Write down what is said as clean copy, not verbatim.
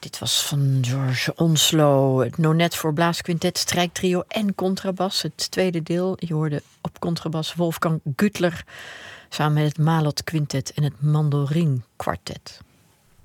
Dit was van George Onslow, het Nonet voor blaasquintet, strijktrio en contrabas. Het tweede deel, je hoorde op contrabas Wolfgang Güttler samen met het Malot Quintet en het Mandorin Quartet.